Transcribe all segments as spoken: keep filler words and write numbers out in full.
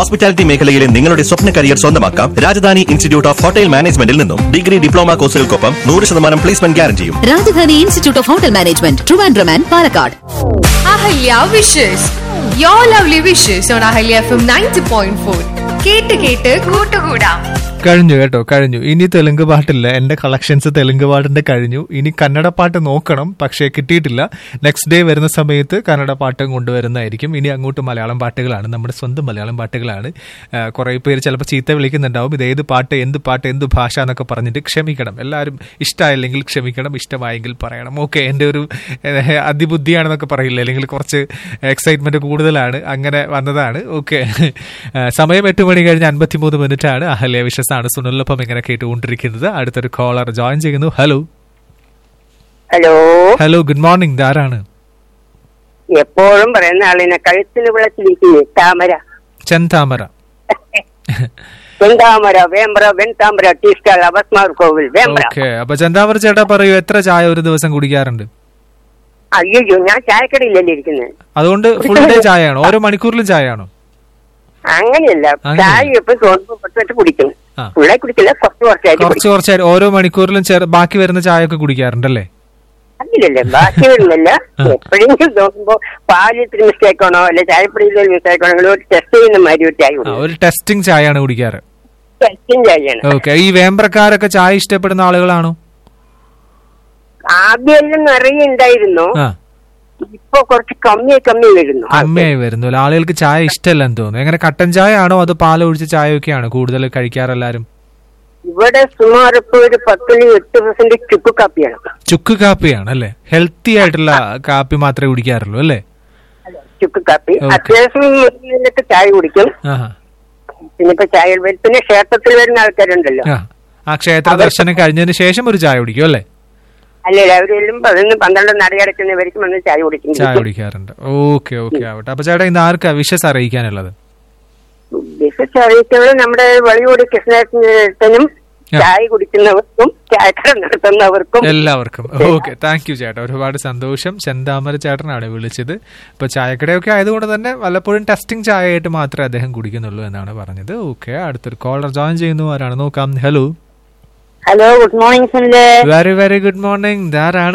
Hospitality മേഖലയിലെ നിങ്ങളുടെ സ്വപ്ന career സ്വന്തമാക്കാം രാജധാനി ഇൻസ്റ്റിറ്റ്യൂട്ട് ഓഫ് ഹോട്ടൽ മാനേജ്മെന്റിൽ നിന്നും. ഡിഗ്രി ഡിപ്ലോമ കോഴ്സുകൾക്കൊപ്പം നൂറ് ശതമാനം placement ഗ്യാരണ്ടിയും. Rajdhani institute of hotel management, Trivandrum and Palakkad. Ahalya wishes യോ lovely wishes on Ahalya F M ninety point four. കേട്ട് കേട്ട് കൂട്ടുകൂടാം. കഴിഞ്ഞു കേട്ടോ, കഴിഞ്ഞു. ഇനി തെലുങ്ക് പാട്ടില്ല. എന്റെ കളക്ഷൻസ് തെലുങ്ക് പാട്ടിന്റെ കഴിഞ്ഞു. ഇനി കന്നഡ പാട്ട് നോക്കണം, പക്ഷേ കിട്ടിയിട്ടില്ല. നെക്സ്റ്റ് ഡേ വരുന്ന സമയത്ത് കന്നഡ പാട്ടും കൊണ്ടുവരുന്നതായിരിക്കും. ഇനി അങ്ങോട്ട് മലയാളം പാട്ടുകളാണ്, നമ്മുടെ സ്വന്തം മലയാളം പാട്ടുകളാണ്. കുറെ പേര് ചിലപ്പോൾ ചീത്ത വിളിക്കുന്നുണ്ടാവും, ഇത് ഏത് പാട്ട്, എന്ത് പാട്ട്, എന്ത് ഭാഷ എന്നൊക്കെ പറഞ്ഞിട്ട്. ക്ഷമിക്കണം, എല്ലാവരും ഇഷ്ടമായില്ലെങ്കിൽ ക്ഷമിക്കണം, ഇഷ്ടമായെങ്കിൽ പറയണം. ഓക്കെ, എൻ്റെ ഒരു അതിബുദ്ധിയാണെന്നൊക്കെ പറയില്ല, അല്ലെങ്കിൽ കുറച്ച് എക്സൈറ്റ്മെന്റ് കൂടുതലാണ്, അങ്ങനെ വന്നതാണ്. ഓക്കെ, സമയം എട്ട് മണി കഴിഞ്ഞ് അൻപത്തിമൂന്ന് മിനിറ്റ് ആണ്. അഹല്യ വിഷസ് ആണ് സുനിലൊപ്പം ഇങ്ങനെ കേട്ടുകൊണ്ടിരിക്കുന്നത്. അടുത്തൊരു കോളർ ജോയിൻ ചെയ്യുന്നു. Hello hello hello good morning. ധാരാണ് എപ്പോഴും പറയുന്ന ആളിനെ കഴുത്തിന് വിളച്ചിരിക്കുന്നു. താമര, ചെന്താമര, ചെന്താമര, വേമ്പ്ര, വെൺതാമര, ടീ സ്റ്റാൾ, അബസ്മാർ കോവിൽ, വേമ്പ്ര. ഓക്കെ, അപ്പൊ ചെന്താമര ചേട്ടാ പറയൂ, എത്ര ചായ ഒരു ദിവസം കുടിക്കാറുണ്ട്? അയ്യോ, ഞാൻ ചായക്കടയിലല്ലേ ഇരിക്കുന്നത്. അതുകൊണ്ട് ഫുൾ ഡേ ചായയാണോ? ഓരോ മണിക്കൂറിലും ചായയാണോ? അങ്ങനെയല്ല, ചായ എപ്പോഴും തോന്നുമ്പോൾ കുറച്ചായിട്ട് കുടിക്കും. ഫുള്ളായി കുടിക്കില്ല, കുറച്ച് കുറച്ചായിട്ട് കുറച്ച് കുറച്ചായിട്ട് ഓരോ മണിക്കൂറിലും ബാക്കി വരുന്ന ചായ ഒക്കെ കുടിക്കാറുണ്ടല്ലേ? അല്ലല്ലേ, ബാക്കി വരുന്നില്ല. എപ്പോഴെങ്കിലും നോക്കുമ്പോ പാലിൽ മിസ്റ്റേക്ക് ആണോ അല്ലെ ചായപ്പൊടിയിൽ മിസ്റ്റേക്ക് ആണോ ഒരു ടെസ്റ്റ് ചെയ്യുന്ന മാതിരി ഒരു ചായ കുടിക്കും. ഒരു ടെസ്റ്റിംഗ് ചായയാണ് കുടിക്കാറ്. ടെസ്റ്റിംഗ് ചായയാണ്. ഓക്കെ, ഈ വേമ്പ്രക്കാരൊക്കെ ചായ ഇഷ്ടപ്പെടുന്ന ആളുകളാണോ? ആദ്യം നിറയെ ഉണ്ടായിരുന്നു, ഇപ്പൊ കുറച്ച് കമ്മിയായി കമ്മി വരുന്നു. കമ്മിയായി വരുന്നു. ആളുകൾക്ക് ചായ ഇഷ്ടമല്ലെന്ന് തോന്നുന്നു. എങ്ങനെ, കട്ടൻ ചായ ആണോ അതോ പാലൊഴിച്ച ചായയൊക്കെയാണ് കൂടുതൽ കഴിക്കാറെല്ലാരും? ഇവിടെ സുമാർ ഇപ്പൊ ഒരു പത്തിന് എട്ട് പെർസെന്റ് ചുക്ക് കാപ്പിയാണ്. ചുക്ക് കാപ്പിയാണ് അല്ലേ? ഹെൽത്തി ആയിട്ടുള്ള കാപ്പി മാത്രമേ കുടിക്കാറുള്ളൂ അല്ലേ? ചുക്ക് കാപ്പി. അത്യാവശ്യം ചായ കുടിക്കും. പിന്നെ ഇപ്പൊ ചായ പിന്നെ ക്ഷേത്രത്തിൽ വരുന്ന ആൾക്കാരുണ്ടല്ലോ, ആ ക്ഷേത്ര ദർശനം കഴിഞ്ഞതിന് ശേഷം ഒരു ചായ കുടിക്കും അല്ലേ? അല്ലേ, അവരെല്ലാം പതിനൊന്ന് പന്ത്രണ്ട് നടയടക്കുന്നവർക്ക് വന്ന് ചായ കുടിക്കും. ചായ കുടിക്കാറുണ്ട്. ഓക്കെ ഓക്കെ ആവട്ടെ. അപ്പൊ ചേട്ടാ ഇന്ന് ആർക്കാ വിഷസ് അറിയിക്കാനുള്ളത്? വിഷസ് അറിയിക്കുന്നത് നമ്മുടെ വളിയോട് കൃഷ്ണേട്ടനും ചായ കുടിക്കുന്നവർക്കും ചായക്കട നടത്തുന്നവർക്കും എല്ലാവർക്കും. ഓക്കെ, താങ്ക് യു ചേട്ടാ, ഒരുപാട് സന്തോഷം. ചെന്താമര ചേട്ടനാണ് വിളിച്ചത്. ഇപ്പൊ ചായക്കടയൊക്കെ ആയതുകൊണ്ട് തന്നെ വല്ലപ്പോഴും ടെസ്റ്റിംഗ് ചായ ആയിട്ട് മാത്രമേ അദ്ദേഹം കുടിക്കുന്നുള്ളൂ എന്നാണ് പറഞ്ഞത്. ഓക്കെ, അടുത്തൊരു കോളർ ജോയിൻ ചെയ്യുന്നു. ആരാണ് നോക്കാം. Hello hello good morning Sunil. Very very good morning. ധാരാണ്?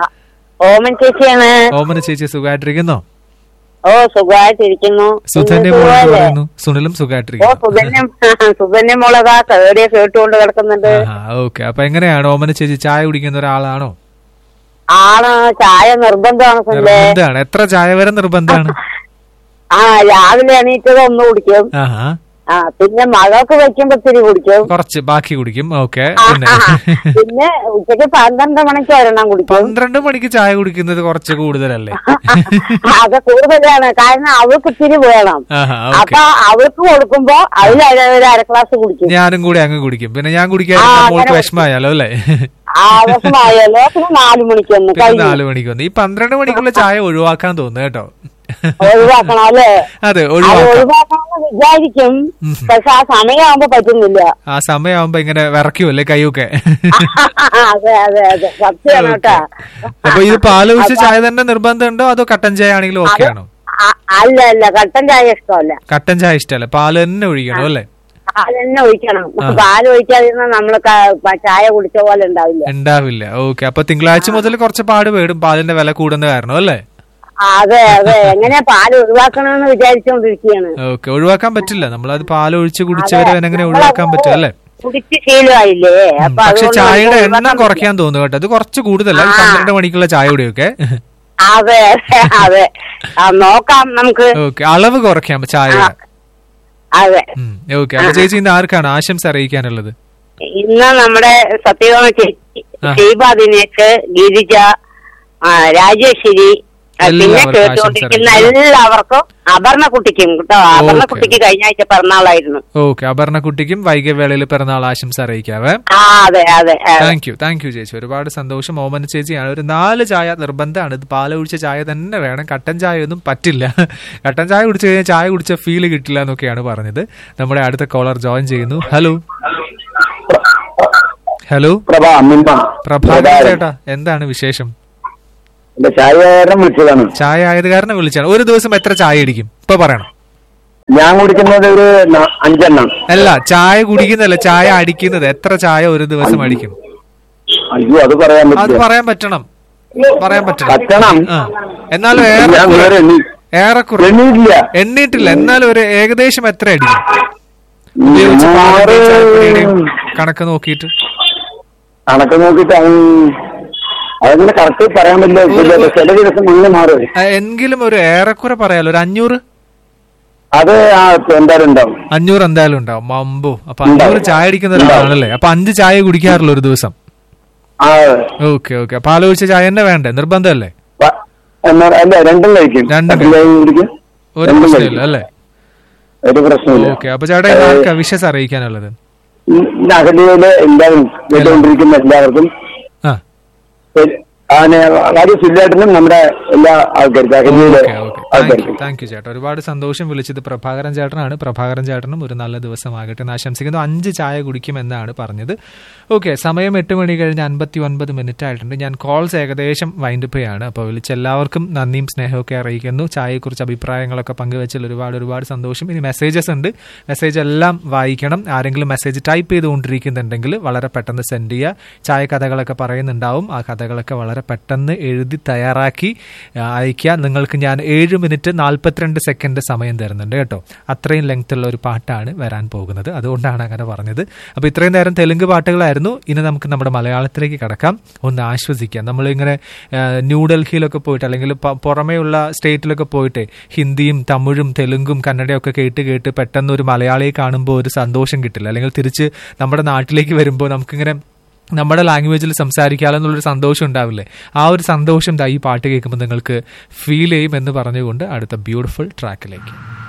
ഓമൻ ചേച്ചിയാണ്. ഓമന ചേച്ചി സുഖമായിട്ടിരിക്കുന്നോ? ഓ സുഖമായിട്ടിരിക്കുന്നു. സുനിലും സുഖമായിട്ടിരിക്കുന്നു. സുഗന്യ മോളതാ കേടിയ കേട്ടുകൊണ്ട് കിടക്കുന്നുണ്ട്. ഓക്കെ, അപ്പൊ എങ്ങനെയാണ് ഓമന ചേച്ചി ചായ കുടിക്കുന്ന ഒരാളാണോ? ആണ്, ചായ നിർബന്ധമാണ്. നിർബന്ധമാണ്. എത്ര ചായ വരെ നിർബന്ധമാണ്? ആ രാവിലെ എണീറ്റത് ഒന്ന് കുടിക്കും. ആ പിന്നെ മഴയൊക്കെ വെക്കുമ്പോ ഇത്തിരി കുടിക്കും, കുറച്ച് ബാക്കി കുടിക്കും. ഓക്കെ, പിന്നെ ഉച്ചക്ക് പന്ത്രണ്ട് മണിക്ക് ഒരെണ്ണം കുടിക്കും. പന്ത്രണ്ട് മണിക്ക് ചായ കുടിക്കുന്നത് കുറച്ച് കൂടുതലല്ലേ? അത് കൂടുതലാണ്, കാരണം അവൾക്ക് ഇത്തിരി വേണം. അപ്പൊ അവൾക്ക് കൊടുക്കുമ്പോ അതിൽ ഒരു അര ഗ്ലാസ് കുടിക്കും. ഞാനും കൂടി അങ്ങ് കുടിക്കും. പിന്നെ ഞാൻ കുടിക്കാൻ വിഷമായാലോ അല്ലേ? ആവശ്യമായാലോ. പിന്നെ നാലു മണിക്ക് ഒന്ന് നാലു മണിക്ക് വന്ന് ഈ പന്ത്രണ്ട് മണിക്കുള്ള ചായ ഒഴിവാക്കാൻ തോന്നുന്നു കേട്ടോ. ഒഴിവാക്കണം അല്ലേ? അതെ, ഒഴിവാക്കണമെന്ന് വിചാരിക്കും, പക്ഷെ ആ സമയമാകുമ്പോ പറ്റുന്നില്ല. ആ സമയമാകുമ്പോ ഇങ്ങനെ വിറയ്ക്കുമല്ലേ കൈയൊക്കെ? അതെ അതെ അതെ, സത്യമാണ് കേട്ടാ. അപ്പൊ ഇത് പാലൊഴിച്ച ചായ തന്നെ നിർബന്ധമുണ്ടോ അതോ കട്ടൻ ചായ ആണെങ്കിലും ഓക്കെ ആണോ? അല്ല അല്ല, കട്ടൻ ചായ ഇഷ്ടമല്ല. കട്ടൻ ചായ ഇഷ്ടമല്ല, പാല് തന്നെ ഒഴിക്കണം അല്ലേ? പാല് തന്നെ ഒഴിക്കണം. പാല് ഒഴിക്കാതിരുന്ന നമ്മള് ചായ കുടിച്ച പോലെ ഉണ്ടാവില്ല. ഉണ്ടാവില്ല. ഓക്കെ, അപ്പൊ തിങ്കളാഴ്ച മുതൽ കുറച്ച് പാട് പേടും പാലിന്റെ വില കൂടുന്ന കാരണം അല്ലേ? അതെ അതെ, എങ്ങനെ പാല് ഒഴിവാക്കണമെന്ന് വിചാരിച്ചോണ്ടിരിക്കുകയാണ്. ഓക്കെ, ഒഴിവാക്കാൻ പറ്റില്ല. നമ്മളത് പാല് ഒഴിച്ച് കുടിച്ചവരെ എങ്ങനെ ഒഴിവാക്കാൻ പറ്റും അല്ലേ? കുടിച്ച് ശീലമായില്ലേ. പക്ഷെ ചായയുടെ എണ്ണം കുറയ്ക്കാൻ തോന്നുന്നു കേട്ടോ. അത് കുറച്ച് കൂടുതലാണ് പന്ത്രണ്ട് മണിക്കുള്ള ചായ കൂടിയൊക്കെ. അതെ അതെ, നോക്കാം നമുക്ക്. ഓക്കെ, അളവ് കുറയ്ക്കാം ചായയുടെ. അതെ, ഓക്കെ. അപ്പൊ ചേച്ചി ഇന്ന് ആർക്കാണ് ആശംസ അറിയിക്കാനുള്ളത്? ഇന്ന് നമ്മുടെ സത്യഭാമ ചേച്ചി, ഷീബ ദിനേശ്, ഗിരിജ, രാജേശ്വരി, പിന്നെ കേട്ടുകൊണ്ടിരിക്കുന്ന എല്ലാവർക്കും, അപർണക്കുട്ടിക്കും കേട്ടോ. അപർണക്കുട്ടിക്ക് കഴിഞ്ഞ ആഴ്ച പിറന്നാളായിരുന്നു. ഓക്കെ, അപർണക്കുട്ടിക്കും വൈകിയവേളയിൽ പിറന്നാൾ ആശംസ അറിയിക്കാവേ. അതെ അതെ, താങ്ക് യു താങ്ക് യു ചേച്ചി, ഒരുപാട് സന്തോഷം. ഓമന ചേച്ചിയാണ്. ഒരു നാല് ചായ നിർബന്ധമാണ്. ഇത് പാലൊഴിച്ച ചായ തന്നെ വേണം, കട്ടൻ ചായ ഒന്നും പറ്റില്ല. കട്ടൻ ചായ കുടിച്ചു കഴിഞ്ഞാൽ ചായ കുടിച്ച ഫീല് കിട്ടില്ല എന്നൊക്കെയാണ് പറഞ്ഞത്. നമ്മുടെ അടുത്ത കോളർ ജോയിൻ ചെയ്യുന്നു. ഹലോ ഹലോ പ്രഭാകരൻ ചേട്ടാ, എന്താണ് വിശേഷം? ചായ കാരണം വിളിച്ചതാണ്. ചായ ആയത് കാരണം വിളിച്ചാണ്. ഒരു ദിവസം എത്ര ചായ അടിക്കും ഇപ്പൊ പറയണം? ഞാൻ കുടിക്കുന്നത് ഒരു ന- അഞ്ചെണ്ണം. അല്ല, ചായ കുടിക്കുന്നതല്ല, ചായ അടിക്കുന്നത്. എത്ര ചായ ഒരു ദിവസം അടിക്കും? അയ്യോ, അത് പറയാൻ അത് പറ്റില്ല. പറയാൻ പറ്റണം, പറയാൻ പറ്റണം. പറ്റണം. ആ, എന്നാലും ഞാൻ ഏറെ വേറെ എണ്ണി ഏറെക്കുറെ എണ്ണിയിട്ടില്ല. എണ്ണീട്ടില്ല, എന്നാലും ഒരു ഏകദേശം എത്ര അടിക്കും ഉപയോഗിച്ച് പാലിന്റെയും നൂറ് ചായപ്പൊടിയുടെയും കണക്ക് നോക്കിയിട്ട്? കണക്ക് നോക്കിയിട്ട് അവൻ അതങ്ങനെ കറക്റ്റ് പറയാൻ പറ്റില്ല. ചില ദിവസം അങ്ങനെ മാറും. ആ, എങ്കിലും ഒരു ഏറെക്കുറെ പറയാലോ, ഒരു അഞ്ഞൂറ് അത് ആ എന്തായാലും ഉണ്ടാവും. അഞ്ഞൂറ് എന്തായാലും ഉണ്ടാവും. മമ്പോ, അപ്പൊ അഞ്ഞൂറ് ചായ അടിക്കുന്ന ഒരാളാണല്ലേ? അപ്പൊ അഞ്ച് ചായ കുടിക്കാറുള്ളൂ ഒരു ദിവസം? ആ ഓക്കെ ഓക്കെ. അപ്പൊ ആലോചിച്ച ചായ തന്നെ വേണ്ടേ? നിർബന്ധമല്ലേ? പ- എന്നാ- അല്ല, രണ്ടും കഴിക്കും. രണ്ടും കട്ടൻ ചായയും കുടിക്കും, ഒരു രണ്ടും പ്രശ്നമില്ല കഴിക്കും. അല്ലേ? ഒരു പ്രശ്നമില്ല. ഓക്കെ. അപ്പൊ ചേട്ടാ ഇന്ന് ആർക്കാ വിഷസ് അറിയിക്കാനുള്ളത്? ഈ അഹല്യയിലെ എല്ലാവരും കേട്ടുകൊണ്ടിരിക്കുന്ന എല്ലാവർക്കും ആ, കാര്യം സുല്ലാട്ടിനും നമ്മുടെ എല്ലാ ആൾക്കാർക്കും അഹല്യയിലെ ഓക്കെ ഓക്കെ. താങ്ക് യു ആൾക്കാർക്കും താങ്ക് യു ചേട്ടാ. ഒരുപാട് സന്തോഷം. വിളിച്ചത് പ്രഭാകരൻ ചേട്ടനാണ്. പ്രഭാകരൻ ചേട്ടനും ഒരു നല്ല ദിവസമാകട്ടെ എന്ന് ആശംസിക്കുന്നു. അഞ്ച് ചായ കുടിക്കും എന്നാണ് പറഞ്ഞത്. ഓക്കെ, സമയം എട്ട് മണി കഴിഞ്ഞ് അൻപത്തി ഒൻപത് മിനിറ്റ് ആയിട്ടുണ്ട്. ഞാൻ കോൾസ് ഏകദേശം വൈൻഡപ്പ് ചെയ്യാണ്. അപ്പോൾ വിളിച്ച എല്ലാവർക്കും നന്ദിയും സ്നേഹമൊക്കെ അറിയിക്കുന്നു. ചായയെക്കുറിച്ച് അഭിപ്രായങ്ങളൊക്കെ പങ്കുവെച്ചാൽ ഒരുപാട് ഒരുപാട് സന്തോഷം. ഇനി മെസ്സേജസ് ഉണ്ട്, മെസ്സേജ് എല്ലാം വായിക്കണം. ആരെങ്കിലും മെസ്സേജ് ടൈപ്പ് ചെയ്തുകൊണ്ടിരിക്കുന്നുണ്ടെങ്കിൽ വളരെ പെട്ടെന്ന് സെൻഡ് ചെയ്യുക. ചായ കഥകളൊക്കെ പറയുന്നുണ്ടാവും, ആ കഥകളൊക്കെ വളരെ പെട്ടെന്ന് എഴുതി തയ്യാറാക്കി അയക്കുക. നിങ്ങൾക്ക് ഞാൻ ഏഴ് മിനിറ്റ് നാൽപ്പത്തിരണ്ട് സെക്കൻഡ് സമയം തരുന്നുണ്ട് കേട്ടോ. അത്രയും ലെങ്ത് ഉള്ള ഒരു പാട്ടാണ് വരാൻ പോകുന്നത്, അതുകൊണ്ടാണ് അങ്ങനെ പറഞ്ഞത്. അപ്പോൾ ഇത്രയും നേരം തെലുങ്ക് പാട്ടുകളായിരുന്നു. ഇനി നമുക്ക് നമ്മുടെ മലയാളത്തിലേക്ക് കടക്കാം. ഒന്ന് ആശ്വസിക്കാം. നമ്മളിങ്ങനെ ന്യൂഡൽഹിയിലൊക്കെ പോയിട്ട് അല്ലെങ്കിൽ പുറമേയുള്ള സ്റ്റേറ്റിലൊക്കെ പോയിട്ട് ഹിന്ദിയും തമിഴും തെലുങ്കും കന്നഡയും ഒക്കെ കേട്ട് കേട്ട് പെട്ടെന്ന് ഒരു മലയാളിയെ കാണുമ്പോൾ ഒരു സന്തോഷം കിട്ടില്ല. അല്ലെങ്കിൽ തിരിച്ച് നമ്മുടെ നാട്ടിലേക്ക് വരുമ്പോൾ നമുക്കിങ്ങനെ നമ്മുടെ ലാംഗ്വേജിൽ സംസാരിക്കാമല്ലോ എന്നുള്ളൊരു സന്തോഷം ഉണ്ടാവില്ലേ? ആ ഒരു സന്തോഷം ഈ പാട്ട് കേൾക്കുമ്പോൾ നിങ്ങൾക്ക് ഫീൽ ചെയ്യും എന്ന് പറഞ്ഞുകൊണ്ട് അടുത്ത ബ്യൂട്ടിഫുൾ ട്രാക്കിലേക്ക്